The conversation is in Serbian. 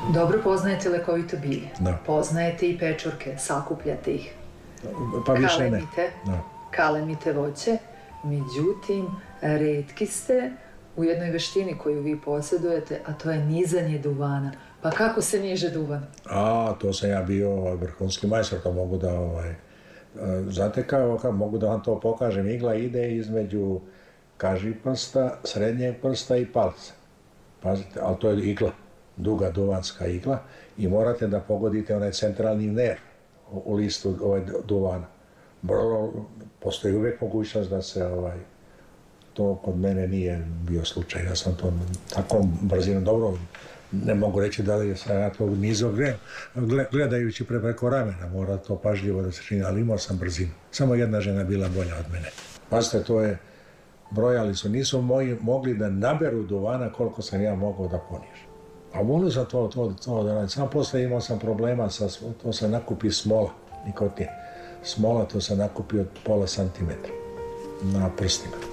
Dobro poznajete lekovito bilje. Da. Poznajete i pečurke, sakupljate ih. Pa više ne. Kalemite voće, međutim, retki ste u jednoj veštini koju vi posjedujete, a to je nizanje duvana. Pa kako se niže duvan? To sam ja bio vrhunski majstor, to mogu da znate kako mogu da vam to pokažem. Igla ide između kažiprsta, srednjeg prsta i palca. Pazite, ali to je igla, duga duvanska igla i morate da pogodite onaj centralni nerv u listu duvana. Postoji uvijek mogućnost da se to kod mene nije bio slučaj. Ja sam to takom brzinom dobro, ne mogu reći da li sam ja to nizao gledajući preko ramena, mora to pažljivo da se čini, ali imao sam brzinu. Samo jedna žena bila bolja od mene. Pazite, to je, brojali su, nisu mogli da naberu duvana koliko sam ja mogao da ponižem. A volio sam to da radim. Samo posle imao sam problema, to se nakupi smola, nikotin. Smola to se nakupi od pola santimetra na prstima.